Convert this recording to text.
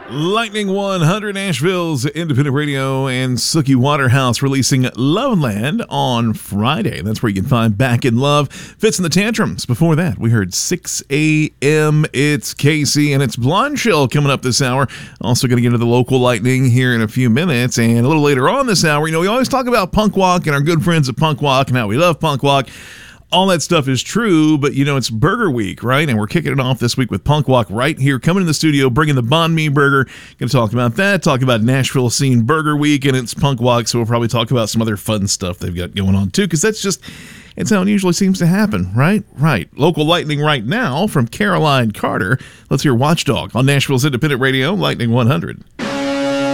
Lightning 100, Nashville's independent radio, and Sookie Waterhouse releasing Loveland on Friday. That's where you can find Back in Love. Fits in the Tantrums. Before that, we heard 6 a.m. It's Casey, and it's Blonde Shell coming up this hour. Also going to get into the local lightning here in a few minutes. And a little later on this hour, we always talk about Punk Walk and our good friends at Punk Walk and how we love Punk Walk. All that stuff is true, but it's Burger Week, right? And we're kicking it off this week with Punk Walk right here, coming in the studio, bringing the Banh Mi burger. Going to talk about that, talk about Nashville Scene Burger Week, and it's Punk Walk, so we'll probably talk about some other fun stuff they've got going on too, because it's how it usually seems to happen, right? Right. Local lightning right now from Caroline Carter. Let's hear Watchdog on Nashville's independent radio, Lightning 100.